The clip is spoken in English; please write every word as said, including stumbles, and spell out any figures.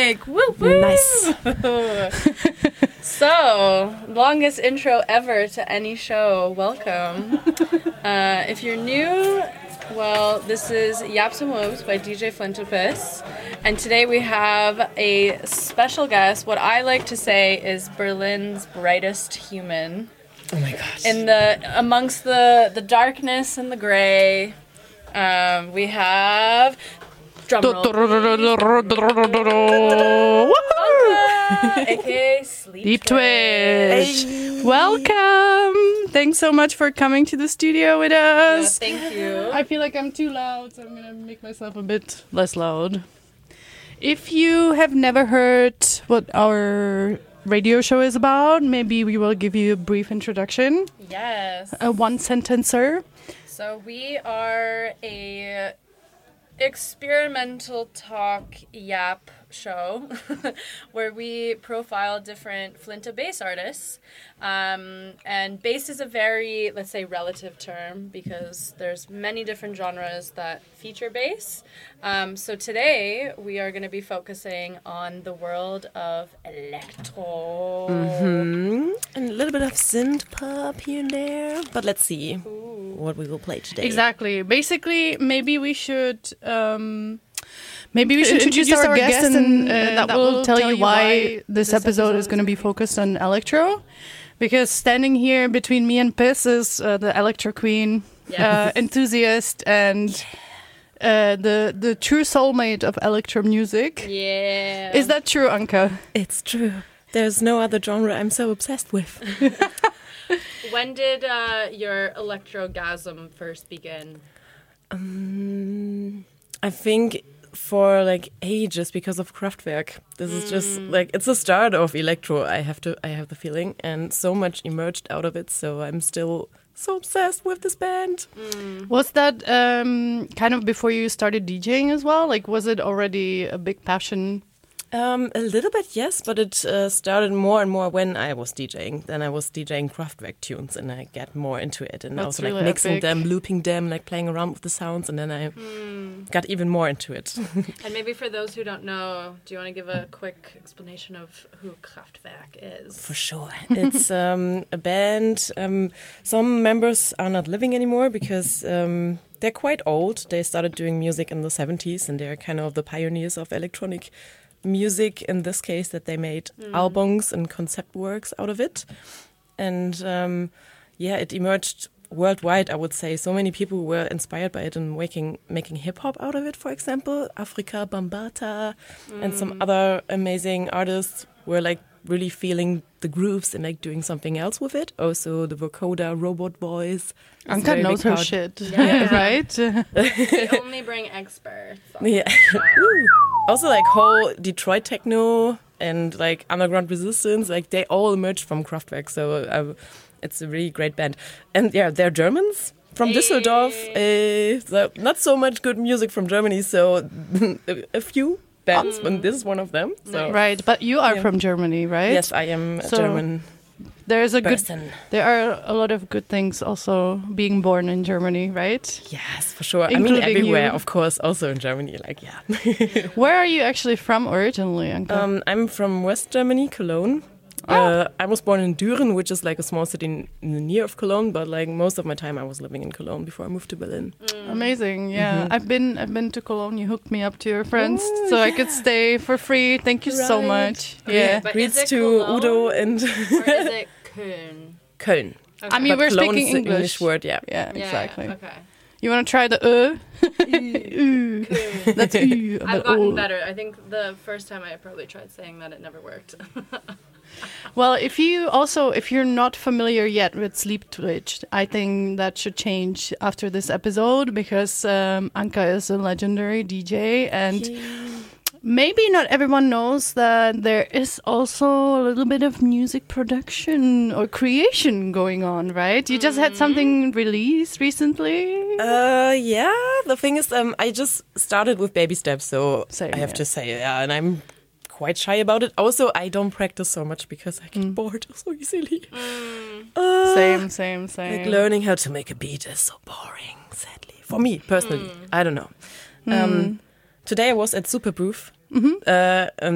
mic. Woo woo. Nice. So, longest intro ever to any show. Welcome. Uh, if you're new, well, this is Yaps and Whoops by D J Flintopus. And today we have a special guest. What I like to say is Berlin's brightest human. Oh my gosh. In the amongst the, the darkness and the gray, um, we have drum roll, aka Sleep, Deep Twitch. Hey. Welcome. Thanks so much for coming to the studio with Yeah, us. thank you. I feel like I'm too loud, so I'm gonna make myself a bit less loud. If you have never heard what our radio show is about, maybe we will give you a brief introduction. Yes. A one sentencer. So we are a experimental talk yap show where we profile different Flinta bass artists. Um, and bass is a very, let's say, relative term because there's many different genres that feature bass. Um, so today we are going to be focusing on the world of electro. Mm-hmm. And a little bit of synth pop here and there. But let's see Ooh. what we will play today. Exactly. Basically, maybe we should... Um, Maybe we should introduce, introduce our, our guest guest and uh, and that will tell you why this episode is going to be focused on electro. Because standing here between me and Piss is uh, the electro queen, Yes. uh, enthusiast, and uh, the the true soulmate of electro music. Yeah. Is that true, Anka? It's true. There's no other genre I'm so obsessed with. When did uh, your electrogasm first begin? Um, I think for like ages because of Kraftwerk. This is just like it's the start of electro. I have to. I have the feeling, and so much emerged out of it. So I'm still so obsessed with this band. Mm. Was that um, kind of before you started DJing as well? Like, was it already a big passion? Um, a little bit, yes, but it uh, started more and more when I was DJing. Then I was DJing Kraftwerk tunes, and I got more into it, and That's also like really mixing epic. them, looping them, like playing around with the sounds, and then I Mm. got even more into it. And maybe for those who don't know, do you want to give a quick explanation of who Kraftwerk is? For sure, it's um, a band. Um, some members are not living anymore because um, they're quite old. They started doing music in the seventies, and they're kind of the pioneers of electronic music in this case, that they made Mm. albums and concept works out of it. And um, yeah, it emerged worldwide, I would say. So many people were inspired by it and making, making hip-hop out of it, for example. Afrika Bambaataa Mm. and some other amazing artists were like really feeling the grooves and like doing something else with it. Also the vocoder robot voice. is a Anka very knows big her part. shit, Yeah. right? We only bring experts. on Yeah. the show. Also, like whole Detroit techno and like underground resistance, like they all emerged from Kraftwerk. So uh, it's a really great band. And yeah, they're Germans from Hey. Düsseldorf. Uh, so not so much good music from Germany. So a, a few bands, and this is one of them. So Right, but you are Yeah. from Germany, right? yes, I am a So German There's a good. person. There are a lot of good things also being born in Germany, right? Yes, for sure. I mean, Including everywhere, you. of course, also in Germany. Like, yeah. Where are you actually from originally, Anka? Um, I'm from West Germany, Cologne. Uh, I was born in Düren, which is like a small city in, in the near of Cologne, but like most of my time I was living in Cologne before I moved to Berlin. Amazing, yeah. Mhm. I've been I've been to Cologne. You hooked me up to your friends, Oh, so I could stay for free. Thank you so Right. much. Yeah. But Greets is it to Cologne? Udo and Or is it Köln? Köln. Okay. I mean, But we're Cologne speaking is the English. English word, yeah. Yeah, Yeah, exactly. Okay. You want to try the uh? Ooh. Köln. That's ooh. I've but gotten oh. better. I think the first time I probably tried saying that, it never worked. Well, if you also, if you're not familiar yet with Sleep Twitch, I think that should change after this episode because um, Anka is a legendary D J and maybe not everyone knows that there is also a little bit of music production or creation going on, right? You just had something released recently. Uh, yeah, the thing is, um, I just started with baby steps, so Same, I have yeah. to say, yeah, and I'm quite shy about it. Also, I don't practice so much because I get bored so easily. Uh, Same, same, same. Like learning how to make a beat is so boring, sadly. For me, personally. I don't know. Um, today I was at Superproof. Uh, um,